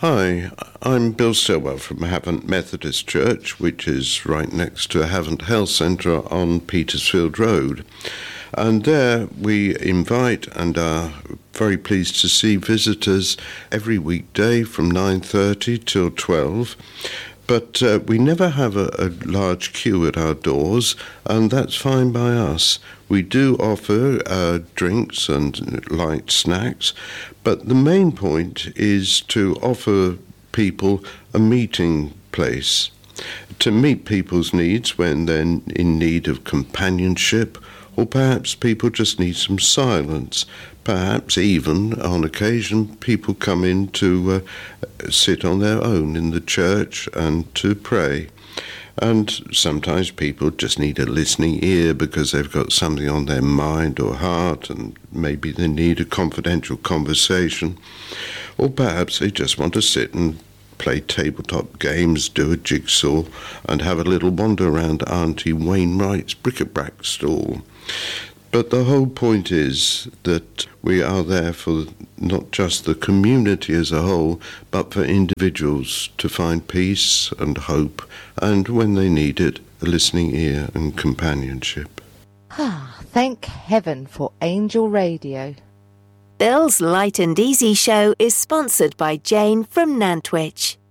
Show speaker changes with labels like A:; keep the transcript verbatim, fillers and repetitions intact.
A: Hi, I'm Bill Stilwell from Havant Methodist Church, which is right next to Havant Health Centre on Petersfield Road. And there we invite and are very pleased to see visitors every weekday from nine thirty till twelve. But uh, we never have a, a large queue at our doors, and that's fine by us. We do offer uh, drinks and light snacks, but the main point is to offer people a meeting place, to meet people's needs when they're in need of companionship, or perhaps people just need some silence. Perhaps even, on occasion, people come in to uh, sit on their own in the church and to pray. And sometimes people just need a listening ear because they've got something on their mind or heart, and maybe they need a confidential conversation. Or perhaps they just want to sit and play tabletop games, do a jigsaw, and have a little wander around Auntie Wainwright's bric-a-brac stall. But the whole point is that we are there for not just the community as a whole, but for individuals to find peace and hope, and when they need it, a listening ear and companionship.
B: Ah, thank heaven for Angel Radio.
C: Bill's Light and Easy show is sponsored by Jane from Nantwich.